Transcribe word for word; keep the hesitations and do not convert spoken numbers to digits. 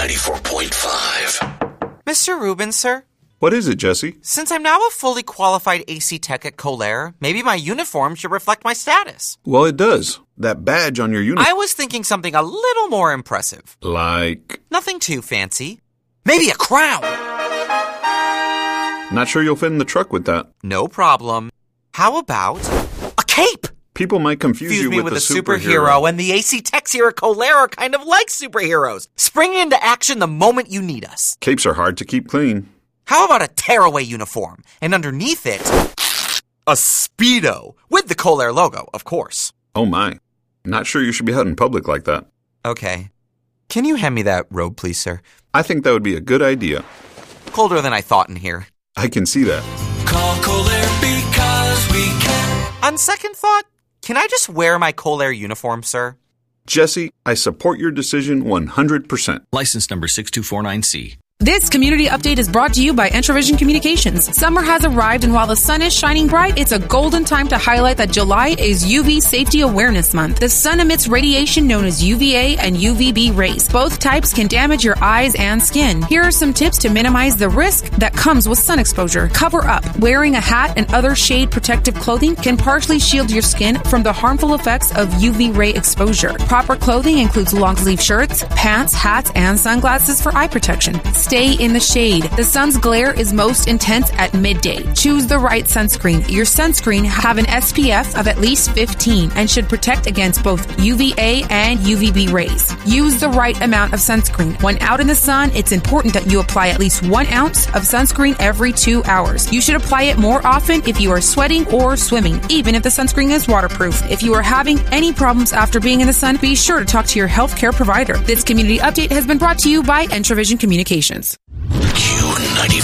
ninety-four point five. Mister Rubin, sir? What is it, Jesse? Since I'm now a fully qualified A C tech at Kohler, maybe my uniform should reflect my status. Well, it does. That badge on your uniform. I was thinking something a little more impressive. Like? Nothing too fancy. Maybe a crown. Not sure you'll fit in the truck with that. No problem. How about a cape? People might confuse Confuse you me with, with a a superhero. superhero, and the A C techs here at Kohler are kind of like superheroes, springing into action the moment you need us. Capes are hard to keep clean. How about a tearaway uniform, and underneath it, a Speedo, with the Kohler logo, of course. Oh my. Not sure you should be out in public like that. Okay. Can you hand me that robe, please, sir? I think that would be a good idea. Colder than I thought in here. I can see that. Call Kohler because we can. On second thought, can I just wear my Kohler uniform, sir? Jesse, I support your decision one hundred percent. License number six two four nine C. This community update is brought to you by Entravision Communications. Summer has arrived, and while the sun is shining bright, it's a golden time to highlight that July is U V Safety Awareness Month. The sun emits radiation known as U V A and U V B rays. Both types can damage your eyes and skin. Here are some tips to minimize the risk that comes with sun exposure. Cover up. Wearing a hat and other shade protective clothing can partially shield your skin from the harmful effects of U V ray exposure. Proper clothing includes long-sleeve shirts, pants, hats, and sunglasses for eye protection. Stay in the shade. The sun's glare is most intense at midday. Choose the right sunscreen. Your sunscreen have an S P F of at least fifteen and should protect against both U V A and U V B rays. Use the right amount of sunscreen. When out in the sun, it's important that you apply at least one ounce of sunscreen every two hours. You should apply it more often if you are sweating or swimming, even if the sunscreen is waterproof. If you are having any problems after being in the sun, be sure to talk to your healthcare provider. This community update has been brought to you by Entravision Communications. Q ninety-four.